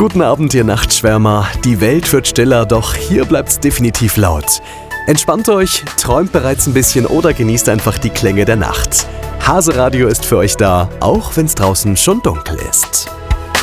Guten Abend, ihr Nachtschwärmer. Die Welt wird stiller, doch hier bleibt's definitiv laut. Entspannt euch, träumt bereits ein bisschen oder genießt einfach die Klänge der Nacht. Hase Radio ist für euch da, auch wenn's draußen schon dunkel ist.